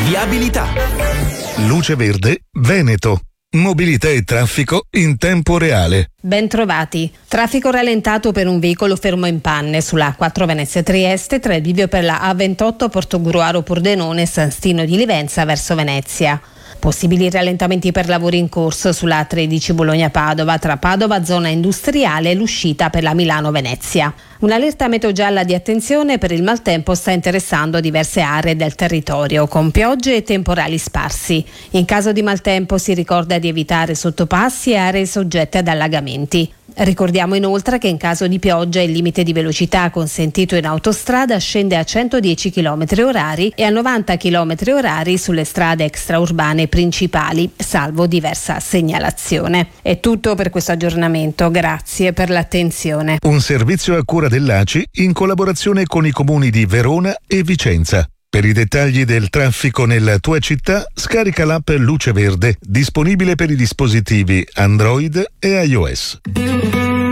Viabilità. Luce Verde Veneto. Mobilità e traffico in tempo reale. Ben trovati. Traffico rallentato per un veicolo fermo in panne sulla A4 Venezia-Trieste tra il bivio per la A28 Portogruaro-Pordenone e San Stino di Livenza verso Venezia. Possibili rallentamenti per lavori in corso sulla A13 Bologna-Padova tra Padova zona industriale e l'uscita per la Milano-Venezia. Un'allerta meteo gialla di attenzione per il maltempo sta interessando diverse aree del territorio con piogge e temporali sparsi. In caso di maltempo si ricorda di evitare sottopassi e aree soggette ad allagamenti. Ricordiamo inoltre che in caso di pioggia il limite di velocità consentito in autostrada scende a 110 km/h e a 90 km/h sulle strade extraurbane principali, salvo diversa segnalazione. È tutto per questo aggiornamento, grazie per l'attenzione. Un servizio a cura dell'ACI in collaborazione con i comuni di Verona e Vicenza. Per i dettagli del traffico nella tua città, scarica l'app Luce Verde, disponibile per i dispositivi Android e iOS.